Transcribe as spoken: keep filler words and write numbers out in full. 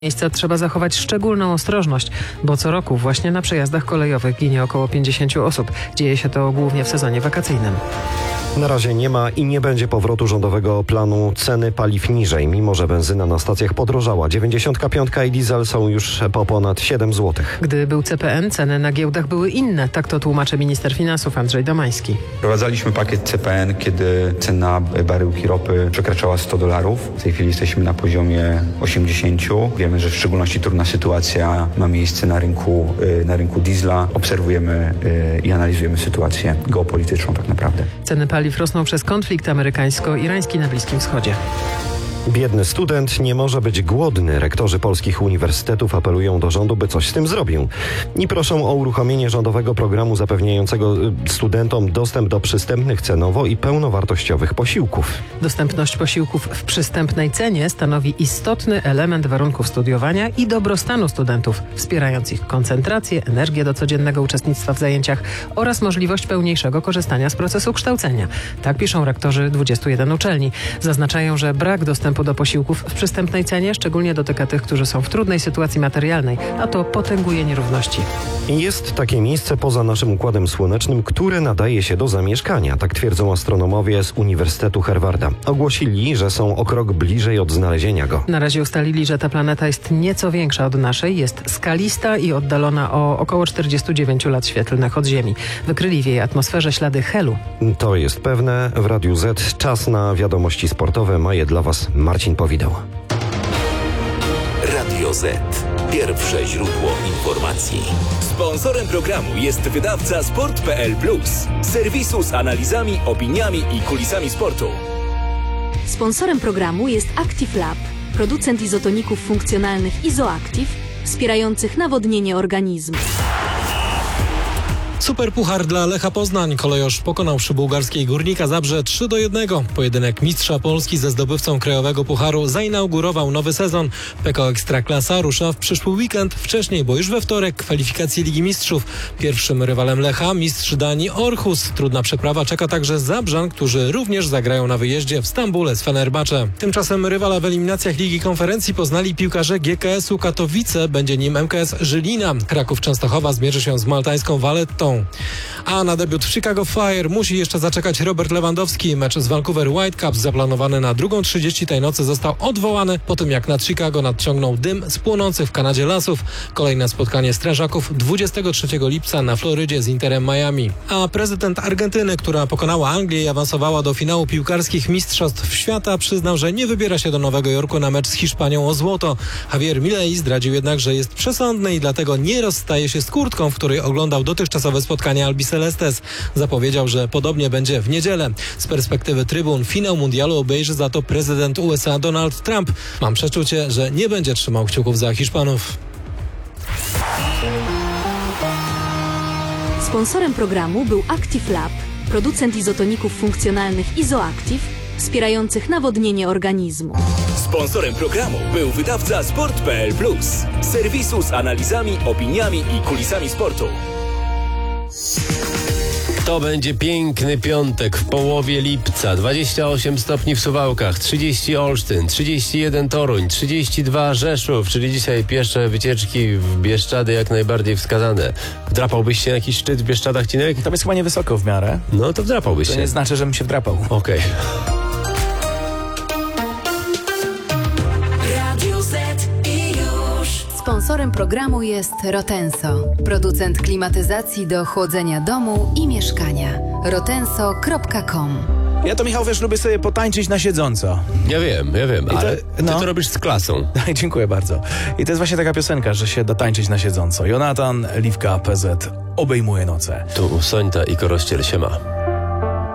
miejsca trzeba zachować szczególną ostrożność, bo co roku właśnie na przejazdach kolejowych ginie około pięćdziesięciu osób. Dzieje się to głównie w sezonie wakacyjnym. Na razie nie ma i nie będzie powrotu rządowego planu ceny paliw niżej, mimo że benzyna na stacjach podrożała. dziewięćdziesiątka pięć i diesel są już po ponad siedem złotych. Gdy był C P N, ceny na giełdach były inne. Tak to tłumaczy minister finansów Andrzej Domański. Wprowadzaliśmy pakiet C P N, kiedy cena baryłki ropy przekraczała sto dolarów. W tej chwili jesteśmy na poziomie osiemdziesiąt. Wiemy, że w szczególności trudna sytuacja ma miejsce na rynku, na rynku diesla. Obserwujemy i analizujemy sytuację geopolityczną tak naprawdę. Ceny paliw rosną przez konflikt amerykańsko-irański na Bliskim Wschodzie. Biedny student nie może być głodny. Rektorzy polskich uniwersytetów apelują do rządu, by coś z tym zrobił. I proszą o uruchomienie rządowego programu zapewniającego studentom dostęp do przystępnych cenowo i pełnowartościowych posiłków. Dostępność posiłków w przystępnej cenie stanowi istotny element warunków studiowania i dobrostanu studentów, wspierając ich koncentrację, energię do codziennego uczestnictwa w zajęciach oraz możliwość pełniejszego korzystania z procesu kształcenia. Tak piszą rektorzy dwudziestu jeden uczelni. Zaznaczają, że brak dostępu do posiłków w przystępnej cenie szczególnie dotyka tych, którzy są w trudnej sytuacji materialnej, a to potęguje nierówności. Jest takie miejsce poza naszym Układem Słonecznym, które nadaje się do zamieszkania, tak twierdzą astronomowie z Uniwersytetu Harvarda. Ogłosili, że są o krok bliżej od znalezienia go. Na razie ustalili, że ta planeta jest nieco większa od naszej, jest skalista i oddalona o około czterdzieści dziewięć lat świetlnych od Ziemi. Wykryli w jej atmosferze ślady helu. To jest pewne. W Radiu Z czas na wiadomości sportowe. Ma je dla Was Marcin Powidał. Radio Z. Pierwsze źródło informacji. Sponsorem programu jest wydawca sport kropka p l plus, serwisu z analizami, opiniami i kulisami sportu. Sponsorem programu jest Active Lab, producent izotoników funkcjonalnych Izoactive, wspierających nawodnienie organizmu. Superpuchar dla Lecha Poznań. Kolejorz pokonał przybułgarskiej Górnika Zabrze trzy do jednego. Pojedynek mistrza Polski ze zdobywcą krajowego pucharu zainaugurował nowy sezon. P K O Ekstraklasa rusza w przyszły weekend. Wcześniej, bo już we wtorek, kwalifikacje Ligi Mistrzów. Pierwszym rywalem Lecha mistrz Danii Orhus. Trudna przeprawa czeka także Zabrzan, którzy również zagrają na wyjeździe w Stambule z Fenerbahce. Tymczasem rywala w eliminacjach Ligi Konferencji poznali piłkarze G K S u Katowice. Będzie nim M K S Żylina. Kraków Częstochowa zmierzy się z maltańską Valettą. A na debiut w Chicago Fire musi jeszcze zaczekać Robert Lewandowski. Mecz z Vancouver Whitecaps zaplanowany na drugą trzydzieści tej nocy został odwołany po tym, jak nad Chicago nadciągnął dym z płonących w Kanadzie lasów. Kolejne spotkanie strażaków dwudziestego trzeciego lipca na Florydzie z Interem Miami. A prezydent Argentyny, która pokonała Anglię i awansowała do finału piłkarskich mistrzostw świata, przyznał, że nie wybiera się do Nowego Jorku na mecz z Hiszpanią o złoto. Javier Milei zdradził jednak, że jest przesądny i dlatego nie rozstaje się z kurtką, w której oglądał dotychczasowe spotkanie Albi Celestes. Zapowiedział, że podobnie będzie w niedzielę. Z perspektywy trybun finał mundialu obejrzy za to prezydent U S A Donald Trump. Mam przeczucie, że nie będzie trzymał kciuków za Hiszpanów. Sponsorem programu był Active Lab, producent izotoników funkcjonalnych Izoactive, wspierających nawodnienie organizmu. Sponsorem programu był wydawca sport kropka p l plus, serwisu z analizami, opiniami i kulisami sportu. To będzie piękny piątek w połowie lipca. dwadzieścia osiem stopni w Suwałkach, trzydzieści Olsztyn, trzydzieści jeden Toruń, trzydzieści dwa Rzeszów, czyli dzisiaj piesze wycieczki w Bieszczady jak najbardziej wskazane. Wdrapałbyś się na jakiś szczyt w Bieszczadach, Cinek? Tam jest chyba niewysoko w miarę. No to wdrapałbyś to się. To nie znaczy, żebym się wdrapał. Okej. Okay. Sponsorem programu jest Rotenso, producent klimatyzacji do chłodzenia domu i mieszkania. rotenso kropka com. Ja to, Michał, wiesz, lubię sobie potańczyć na siedząco. Ja wiem, ja wiem, I ale to, ty no. to robisz z klasą. Dziękuję bardzo. I to jest właśnie taka piosenka, że się da tańczyć na siedząco. Jonatan, Liwka, P Z obejmuje noce. Tu Sońta i Korościel, siema.